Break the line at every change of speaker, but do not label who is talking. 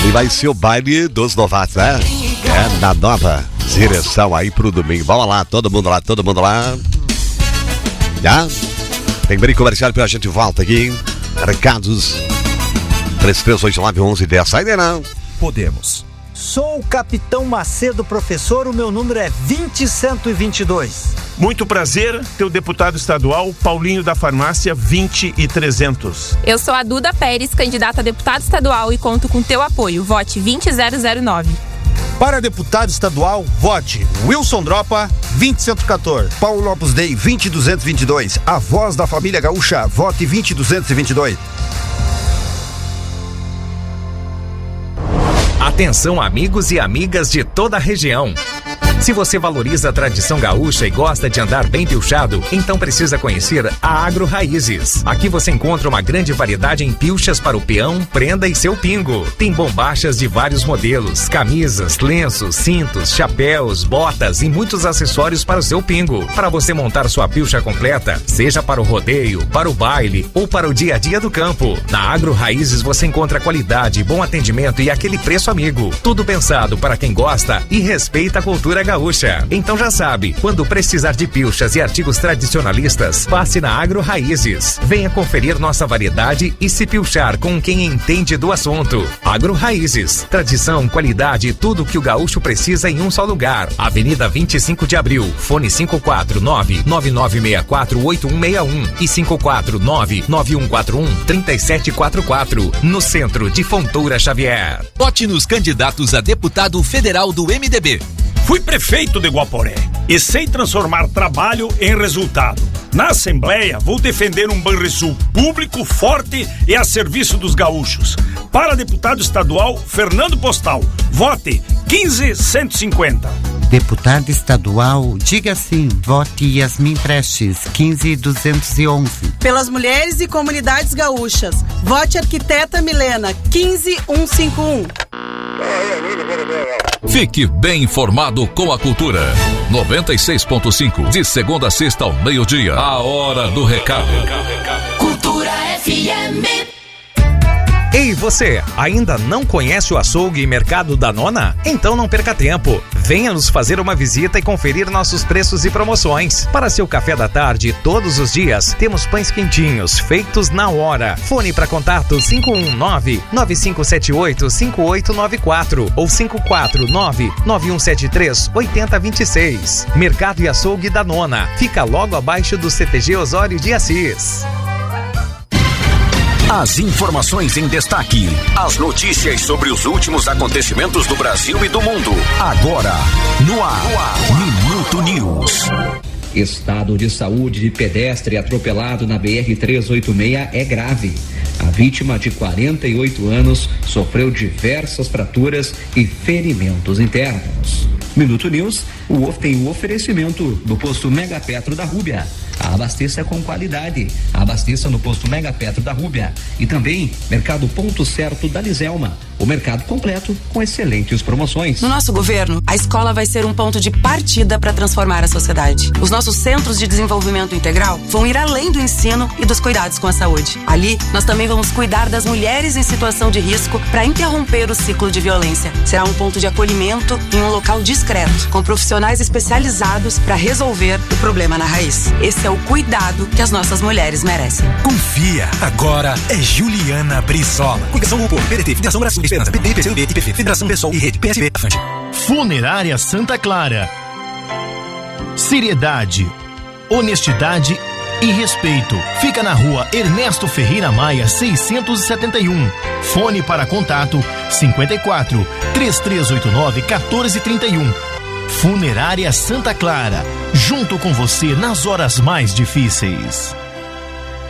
Ali vai ser o baile dos novatos, né? É, na nova direção aí pro domingo. Vamos lá, todo mundo lá. Já? Tem brinco comercial pra gente volta aqui. Recados 33891110. Sai daí não.
Podemos. Sou o Capitão Macedo, professor, o meu número é 20122.
Muito prazer, teu deputado estadual, Paulinho da Farmácia 20300.
Eu sou a Duda Pérez, candidata a deputado estadual e conto com teu apoio. Vote 20009.
Para deputado estadual, vote Wilson Dropa 20114.
Paulo Opus Dei 20222. A voz da família gaúcha, vote 20222.
Atenção, amigos e amigas de toda a região. Se você valoriza a tradição gaúcha e gosta de andar bem pilchado, então precisa conhecer a Agro Raízes. Aqui você encontra uma grande variedade em pilchas para o peão, prenda e seu pingo. Tem bombachas de vários modelos, camisas, lenços, cintos, chapéus, botas e muitos acessórios para o seu pingo. Para você montar sua pilcha completa, seja para o rodeio, para o baile ou para o dia a dia do campo. Na Agro Raízes você encontra qualidade, bom atendimento e aquele preço amigo. Tudo pensado para quem gosta e respeita a cultura gaúcha. Então já sabe, quando precisar de pilchas e artigos tradicionalistas, passe na Agro Raízes. Venha conferir nossa variedade e se pilchar com quem entende do assunto. Agro Raízes, tradição, qualidade e tudo que o gaúcho precisa em um só lugar. Avenida 25 de Abril, fone 549-9964-8161 e 549-9141-3744, no centro de Fontoura Xavier.
Vote nos candidatos a deputado federal do MDB.
Fui prefeito de Guaporé e sei transformar trabalho em resultado. Na Assembleia, vou defender um Banrisul público, forte e a serviço dos gaúchos. Para deputado estadual, Fernando Postal, vote 15150.
Deputado estadual, diga sim, vote Yasmin Prestes, 15211.
Pelas mulheres e comunidades gaúchas, vote arquiteta Milena, 15151.
Fique bem informado com a cultura. 96.5, de segunda a sexta ao meio-dia. A hora do recado.
Cultura FM.
Ei, você, ainda não conhece o açougue e mercado da Nona? Então não perca tempo. Venha nos fazer uma visita e conferir nossos preços e promoções. Para seu café da tarde, todos os dias, temos pães quentinhos, feitos na hora. Fone para contato 519-9578-5894 ou 549-9173-8026. Mercado e açougue da Nona. Fica logo abaixo do CTG Osório de Assis.
As informações em destaque. As notícias sobre os últimos acontecimentos do Brasil e do mundo. Agora, no ar. Minuto News.
Estado de saúde de pedestre atropelado na BR-386 é grave. A vítima, de 48 anos, sofreu diversas fraturas e ferimentos internos. Minuto News tem o oferecimento do posto Mega Petro da Rúbia. Abasteça com qualidade. Abasteça no posto Mega Petro da Rúbia. E também Mercado Ponto Certo da Liselma. O mercado completo com excelentes promoções.
No nosso governo, a escola vai ser um ponto de partida para transformar a sociedade. Os nossos centros de desenvolvimento integral vão ir além do ensino e dos cuidados com a saúde. Ali, nós também vamos cuidar das mulheres em situação de risco para interromper o ciclo de violência. Será um ponto de acolhimento em um local discreto, com profissionais especializados para resolver o problema na raiz. Esse é o cuidado que as nossas mulheres merecem.
Confia, agora é Juliana Brizola. Coligação Grupo, PDT, Federação Brasil de Esperança, PT, PCdoB, IPP, Federação Pessoal e Rede, PSB, Afante.
Funerária Santa Clara. Seriedade, honestidade e respeito. Fica na rua Ernesto Ferreira Maia, 671. Fone para contato 54 3389 1431. Funerária Santa Clara, junto com você nas horas mais difíceis.